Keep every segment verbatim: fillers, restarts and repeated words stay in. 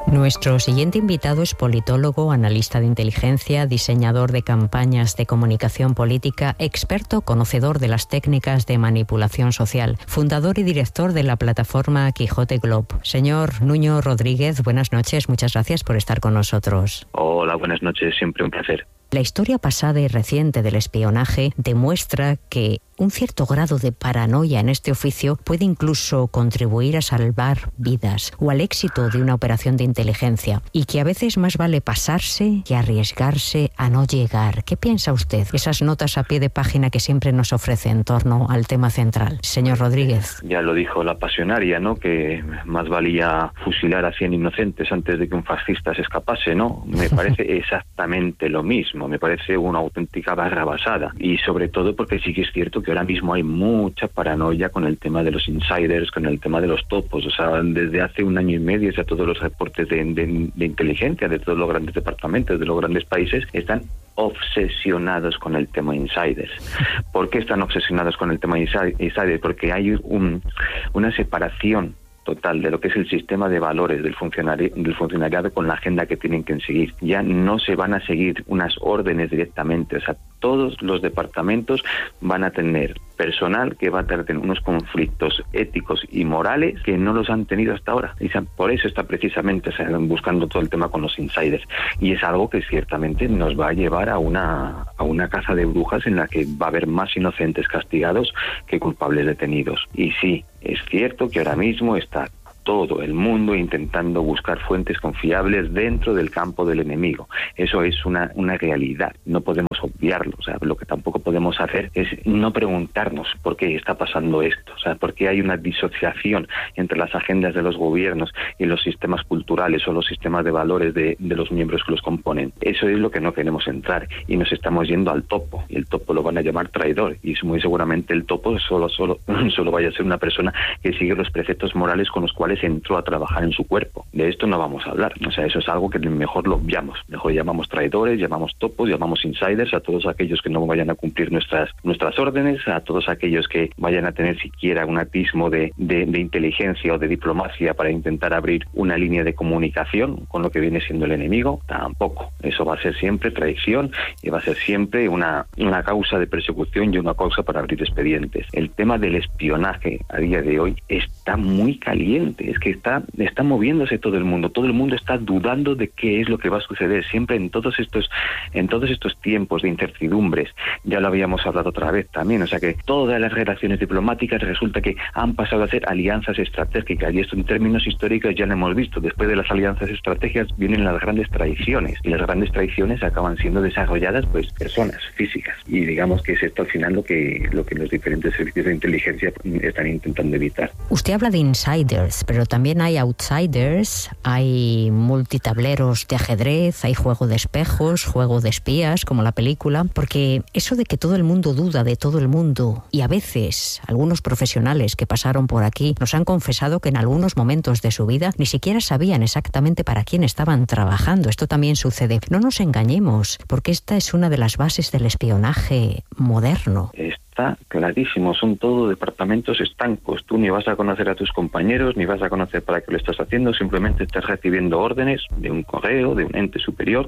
Nuestro siguiente invitado es politólogo, analista de inteligencia, diseñador de campañas de comunicación política, experto conocedor de las técnicas de manipulación social, fundador y director de la plataforma Quijote Globe. Señor Nuño Rodríguez, buenas noches, muchas gracias por estar con nosotros. Hola, buenas noches, siempre un placer. La historia pasada y reciente del espionaje demuestra que un cierto grado de paranoia en este oficio puede incluso contribuir a salvar vidas o al éxito de una operación de inteligencia, y que a veces más vale pasarse que arriesgarse a no llegar. ¿Qué piensa usted? Esas notas a pie de página que siempre nos ofrece en torno al tema central. Señor Rodríguez. Ya lo dijo la pasionaria, ¿no? Que más valía fusilar a cien inocentes antes de que un fascista se escapase, ¿no? Me parece exactamente lo mismo. Me parece una auténtica barra basada, y sobre todo porque sí que es cierto que ahora mismo hay mucha paranoia con el tema de los insiders, con el tema de los topos. O sea, desde hace un año y medio ya todos los reportes de, de, de inteligencia de todos los grandes departamentos, de los grandes países, están obsesionados con el tema insiders. ¿Por qué están obsesionados con el tema insiders? Porque hay un, una separación total de lo que es el sistema de valores del funcionari del funcionariado con la agenda que tienen que seguir. Ya no se van a seguir unas órdenes directamente, o sea, todos los departamentos van a tener personal que va a tener unos conflictos éticos y morales que no los han tenido hasta ahora. Y por eso está precisamente buscando todo el tema con los insiders. Y es algo que ciertamente nos va a llevar a una, a una caza de brujas en la que va a haber más inocentes castigados que culpables detenidos. Y sí, es cierto que ahora mismo está todo el mundo intentando buscar fuentes confiables dentro del campo del enemigo. Eso es una, una realidad, no podemos obviarlo. O sea, lo que tampoco podemos hacer es no preguntarnos por qué está pasando esto, o sea, por qué hay una disociación entre las agendas de los gobiernos y los sistemas culturales o los sistemas de valores de, de los miembros que los componen. Eso es lo que no queremos entrar, y nos estamos yendo al topo, y el topo lo van a llamar traidor, y muy seguramente el topo solo, solo, solo vaya a ser una persona que sigue los preceptos morales con los cuales entró a trabajar en su cuerpo. De esto no vamos a hablar. O sea, eso es algo que mejor lo obviamos. Mejor llamamos traidores, llamamos topos, llamamos insiders a todos aquellos que no vayan a cumplir nuestras nuestras órdenes, a todos aquellos que vayan a tener siquiera un atismo de, de, de inteligencia o de diplomacia para intentar abrir una línea de comunicación con lo que viene siendo el enemigo. Tampoco. Eso va a ser siempre traición, y va a ser siempre una, una causa de persecución y una causa para abrir expedientes. El tema del espionaje a día de hoy está muy caliente. Es que está, está moviéndose todo el mundo, todo el mundo está dudando de qué es lo que va a suceder, siempre en todos estos, en todos estos tiempos de incertidumbres. Ya lo habíamos hablado otra vez también, o sea que todas las relaciones diplomáticas resulta que han pasado a ser alianzas estratégicas, y esto en términos históricos ya lo hemos visto. Después de las alianzas estratégicas vienen las grandes traiciones, y las grandes traiciones acaban siendo desarrolladas pues personas físicas, y digamos que es esto al final lo que, lo que los diferentes servicios de inteligencia están intentando evitar. Usted habla de insiders, pero también hay outsiders, hay multitableros de ajedrez, hay juego de espejos, juego de espías, como la película, porque eso de que todo el mundo duda de todo el mundo, y a veces algunos profesionales que pasaron por aquí nos han confesado que en algunos momentos de su vida ni siquiera sabían exactamente para quién estaban trabajando. Esto también sucede. No nos engañemos, porque esta es una de las bases del espionaje moderno. Está clarísimo, son todo departamentos estancos. Tú ni vas a conocer a tus compañeros, ni vas a conocer para qué lo estás haciendo, simplemente estás recibiendo órdenes de un correo, de un ente superior,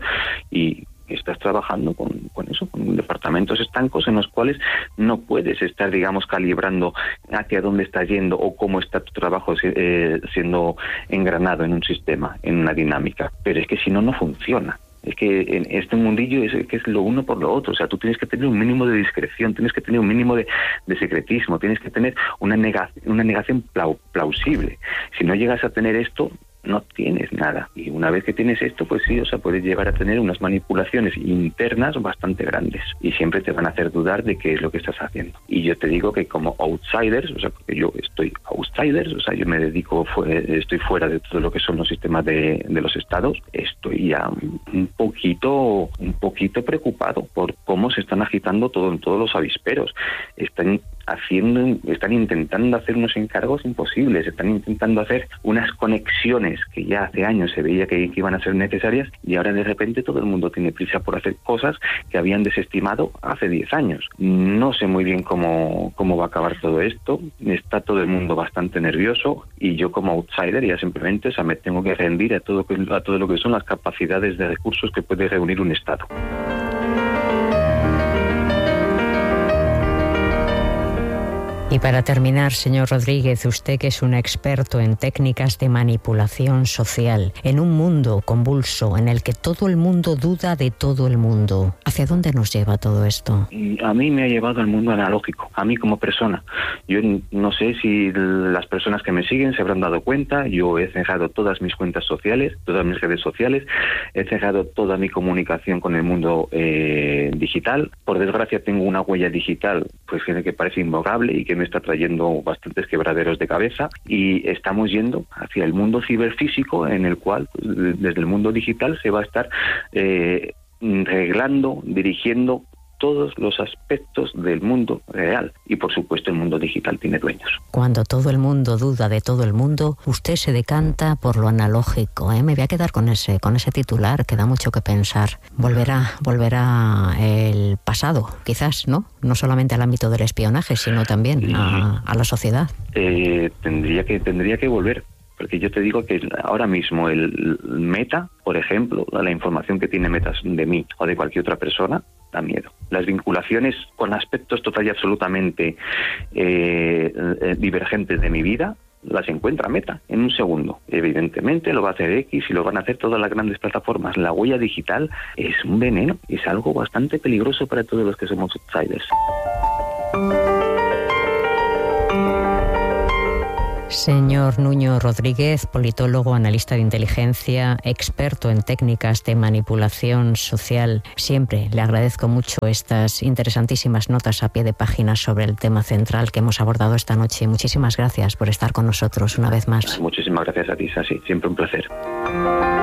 y estás trabajando con, con eso, con departamentos estancos en los cuales no puedes estar, digamos, calibrando hacia dónde estás yendo o cómo está tu trabajo eh, siendo engranado en un sistema, en una dinámica. Pero es que si no, no funciona. Es que en este mundillo es que es lo uno por lo otro. O sea, tú tienes que tener un mínimo de discreción, tienes que tener un mínimo de, de secretismo, tienes que tener una negación, una negación plau, plausible. Si no llegas a tener esto, no tienes nada. Y una vez que tienes esto, pues sí, o sea, puedes llegar a tener unas manipulaciones internas bastante grandes, y siempre te van a hacer dudar de qué es lo que estás haciendo. Y yo te digo que como outsiders, o sea, porque yo estoy outsiders, o sea, yo me dedico, estoy fuera de todo lo que son los sistemas de, de los estados, estoy ya un poquito, un poquito preocupado por cómo se están agitando todo, todos los avisperos. Están haciendo, están intentando hacer unos encargos imposibles, están intentando hacer unas conexiones que ya hace años se veía que, que iban a ser necesarias, y ahora de repente todo el mundo tiene prisa por hacer cosas que habían desestimado hace diez años. No sé muy bien cómo, cómo va a acabar todo esto, está todo el mundo bastante nervioso, y yo como outsider ya simplemente, o sea, me tengo que rendir a todo, a todo lo que son las capacidades de recursos que puede reunir un Estado. Y para terminar, señor Rodríguez, usted que es un experto en técnicas de manipulación social, en un mundo convulso en el que todo el mundo duda de todo el mundo, ¿hacia dónde nos lleva todo esto? A mí me ha llevado al mundo analógico, a mí como persona. Yo no sé si las personas que me siguen se habrán dado cuenta, yo he cerrado todas mis cuentas sociales, todas mis redes sociales, he cerrado toda mi comunicación con el mundo eh, digital. Por desgracia tengo una huella digital pues que parece imborrable y que me está trayendo bastantes quebraderos de cabeza, y estamos yendo hacia el mundo ciberfísico en el cual pues, desde el mundo digital se va a estar eh, reglando, dirigiendo todos los aspectos del mundo real, y por supuesto el mundo digital tiene dueños. Cuando todo el mundo duda de todo el mundo, usted se decanta por lo analógico, ¿eh? Me voy a quedar con ese, con ese titular que da mucho que pensar. Volverá, volverá el pasado, quizás, ¿no? No solamente al ámbito del espionaje, sino también a, a la sociedad. Eh, tendría que, tendría que volver. Porque yo te digo que ahora mismo el Meta, por ejemplo, la información que tiene Meta de mí o de cualquier otra persona, da miedo. Las vinculaciones con aspectos total y absolutamente eh, eh, divergentes de mi vida, las encuentra Meta en un segundo. Evidentemente lo va a hacer X y lo van a hacer todas las grandes plataformas. La huella digital es un veneno, es algo bastante peligroso para todos los que somos outsiders. Señor Nuño Rodríguez, politólogo, analista de inteligencia, experto en técnicas de manipulación social, siempre le agradezco mucho estas interesantísimas notas a pie de página sobre el tema central que hemos abordado esta noche. Muchísimas gracias por estar con nosotros una vez más. Muchísimas gracias a ti, Sasi. Siempre un placer.